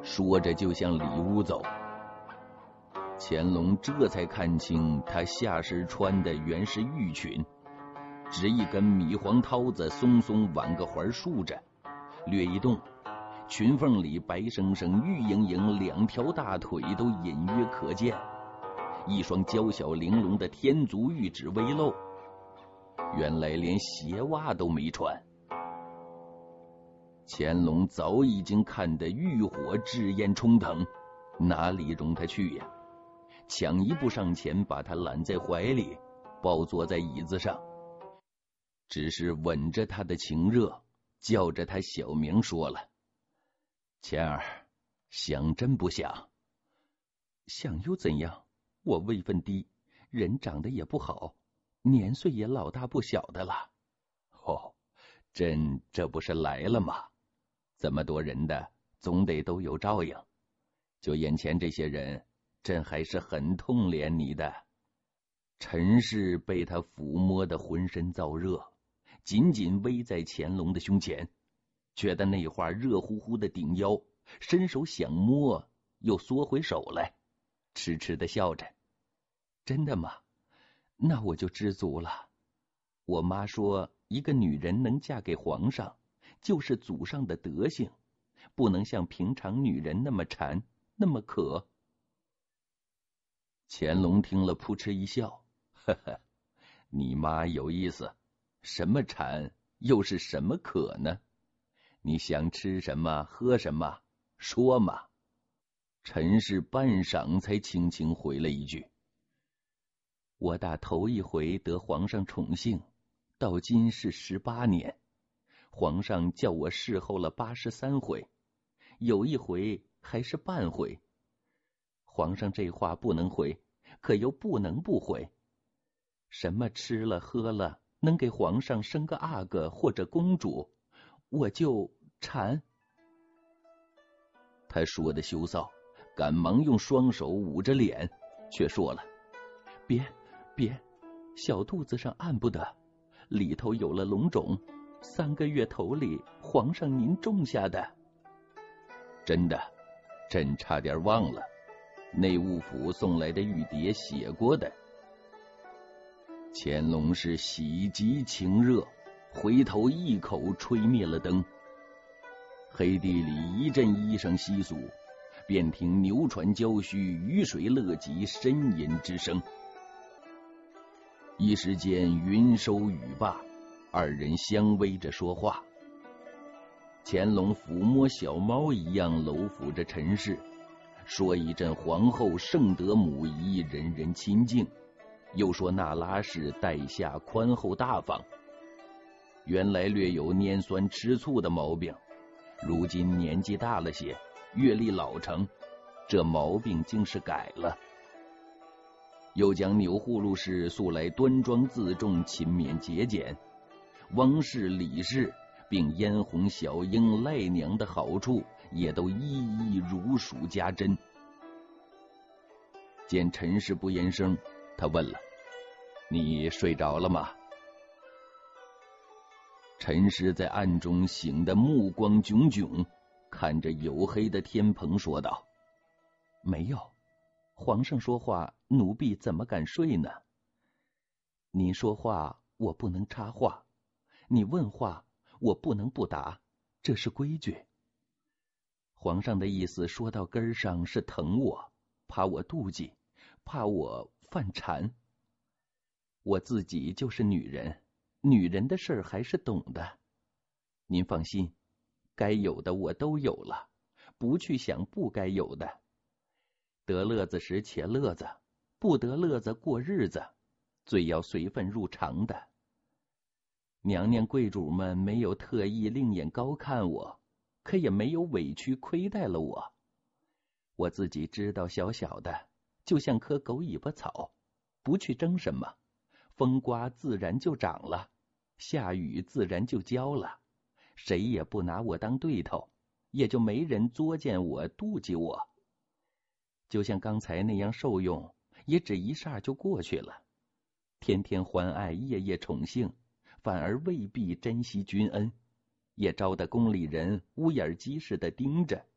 说着就向里屋走。乾隆这才看清他下身穿的原是玉裙，只一根米黄绦子松松挽个环束着，略一动，裙缝里白生生玉莹莹两条大腿都隐约可见，一双娇小玲珑的天足玉指微露，原来连鞋袜都没穿。乾隆早已经看得欲火炙焰冲腾，哪里容他去呀？抢一步上前，把他揽在怀里，抱坐在椅子上，只是吻着他的情热，叫着他小名说了：“钱儿，想真不想？想又怎样？我位分低，人长得也不好，年岁也老大不小的了。哦，朕这不是来了吗？这么多人的，总得都有照应。就眼前这些人，朕还是很痛怜你的。”陈氏被他抚摸得浑身燥热，紧紧偎在乾隆的胸前，觉得那话热乎乎的顶腰，伸手想摸，又缩回手来，痴痴的笑着：“真的吗？那我就知足了。我妈说，一个女人能嫁给皇上，就是祖上的德行，不能像平常女人那么馋，那么渴。”乾隆听了扑哧一笑：“呵呵，你妈有意思，什么馋又是什么渴呢？你想吃什么喝什么，说嘛。”陈氏半晌才轻轻回了一句：“我打头一回得皇上宠幸，到今是18年，皇上叫我侍候了83回，有一回还是半回。皇上这话不能回，可又不能不回。什么吃了喝了，能给皇上生个阿哥或者公主，我就馋。”他说的羞臊，赶忙用双手捂着脸，却说了：“别，小肚子上按不得，里头有了龙种，3个月头里皇上您种下的。”真的，朕差点忘了，内务府送来的玉牒写过的。乾隆是喜极情热，回头一口吹灭了灯。黑地里一阵衣声窸窣，便听牛船交须，雨水乐极，呻吟之声。一时间云收雨罢，二人相偎着说话。乾隆抚摸小猫一样搂抚着陈氏，说一阵皇后圣德母仪，人人亲近，又说那拉氏待下宽厚大方，原来略有拈酸吃醋的毛病，如今年纪大了些，阅历老成，这毛病竟是改了。又将钮祜禄氏素来端庄自重，勤勉节俭，汪氏李氏并嫣红小英赖娘的好处也都一一如数家珍。见陈氏不言声，他问了：“你睡着了吗？”陈氏在暗中醒得目光炯炯，看着黝黑的天棚说道：“没有，皇上说话，奴婢怎么敢睡呢？您说话我不能插话，你问话我不能不答，这是规矩。皇上的意思说到根上是疼我，怕我妒忌，怕我犯馋。我自己就是女人，女人的事儿还是懂的。您放心，该有的我都有了，不去想不该有的。得乐子时且乐子，不得乐子过日子，最要随分入常的。娘娘贵主们没有特意另眼高看我，可也没有委屈亏待了我。我自己知道小小的，就像棵狗尾巴草，不去争什么，风刮自然就长了，下雨自然就浇了，谁也不拿我当对头，也就没人作践我妒忌我。就像刚才那样受用，也只一霎就过去了。天天欢爱，夜夜宠幸，反而未必珍惜君恩，也招得宫里人乌眼鸡似的盯着，